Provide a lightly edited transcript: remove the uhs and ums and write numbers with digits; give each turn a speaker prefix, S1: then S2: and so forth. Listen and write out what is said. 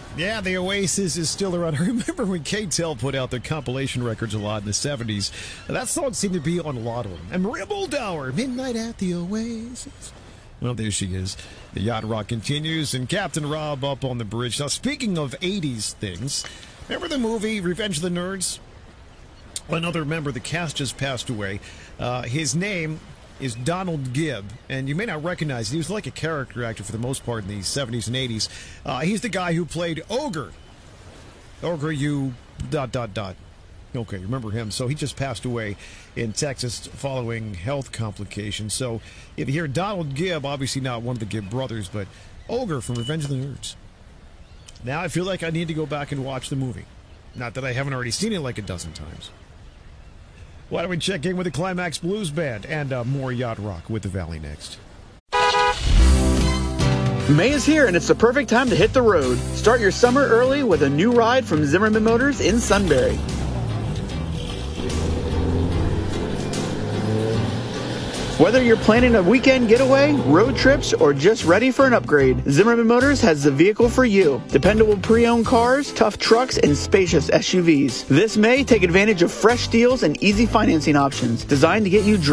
S1: Yeah, the Oasis is still around. I remember when K-Tel put out their compilation records a lot in the 70s. That song seemed to be on a lot of them. And Maria Muldaur, Midnight at the Oasis. Well, there she is. The Yacht Rock continues, and Captain Rob up on the bridge. Now, speaking of 80s things, remember the movie Revenge of the Nerds? Another member of the cast just passed away. His name is Donald Gibb, and you may not recognize him. He was like a character actor for the most part in the 70s and 80s. He's the guy who played Ogre. Ogre, you... ... Okay, remember him. So he just passed away in Texas following health complications. So if you hear Donald Gibb, obviously not one of the Gibb brothers, but Ogre from Revenge of the Nerds. Now I feel like I need to go back and watch the movie. Not that I haven't already seen it like a dozen times. Why don't we check in with the Climax Blues Band and more Yacht Rock with the Valley next.
S2: May is here and it's the perfect time to hit the road. Start your summer early with a new ride from Zimmerman Motors in Sunbury. Whether you're planning a weekend getaway, road trips, or just ready for an upgrade, Zimmerman Motors has the vehicle for you. Dependable pre-owned cars, tough trucks, and spacious SUVs. This May, take advantage of fresh deals and easy financing options designed to get you